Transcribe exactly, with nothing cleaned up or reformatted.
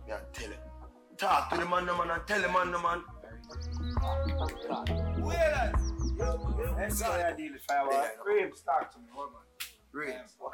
Yeah, tell him. Talk to the man, the man, and tell the man, the man. Where that? Let's go there, deal with Firewall. Raves, talk to me, hold on. Raves.